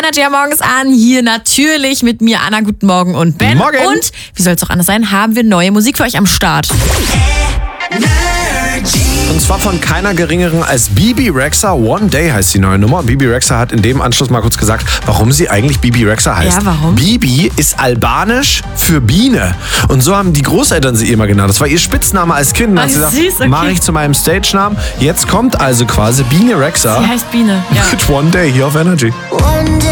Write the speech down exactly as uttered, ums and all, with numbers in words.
Energy am Morgens an. Hier natürlich mit mir, Anna. Guten Morgen und Ben. Morgen. Und, wie soll es auch anders sein, haben wir neue Musik für euch am Start. Und zwar von keiner geringeren als Bebe Rexha. One Day heißt die neue Nummer. Bebe Rexha hat in dem Anschluss mal kurz gesagt, warum sie eigentlich Bebe Rexha heißt. Ja, warum? Bebe ist albanisch für Biene. Und so haben die Großeltern sie immer genannt. Das war ihr Spitzname als Kind. Und dann hat sie gesagt, süß, okay. mache ich zu meinem Stage-Namen. Jetzt kommt also quasi Bebe Rexha. Sie heißt Biene. Ja. Mit One Day hier auf Energy. One day